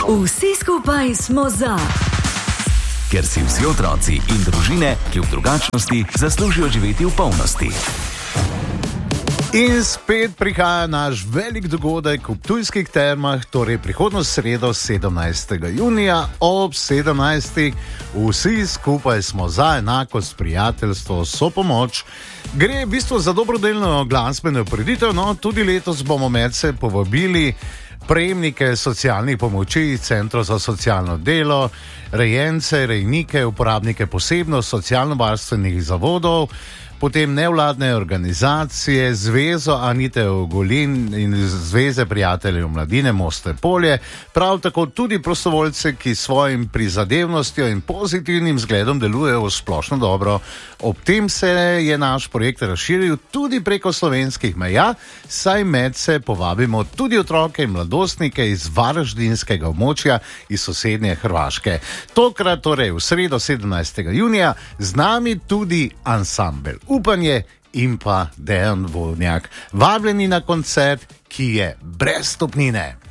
Vsi skupaj smo za. Ker si vsi otroci in družine, kljub drugačnosti, zaslužijo živeti v polnosti. In spet prihaja naš velik dogodek v Ptujskih termah, torej prihodnjo sredo 17. junija ob 17. Vsi skupaj smo za enakost, prijateljstvo, sopomoč. Gre v bistvu za dobrodelno glasbeno prireditev, no tudi letos bomo medse povabili prejemnike socialnih pomoči, centrov za socialno delo, rejence, rejnike, uporabnike posebno socialno-varstvenih zavodov, potem nevladne organizacije, Zvezo Anite Ogulin in Zveze prijateljev mladine Moste Polje, prav tako tudi prostovoljce, ki svojim prizadevnostjo in pozitivnim zgledom delujejo v splošno dobro. Ob tem se je naš projekt razširil tudi preko slovenskih meja, saj medse povabimo tudi otroke in mladostnike iz varaždinskega območja iz sosednje Hrvaške. Tokrat torej v sredo 17. junija z nami tudi ansambel Upanje in pa Dejan Vodnjak. Vabljeni na koncert, ki je brez stopnine.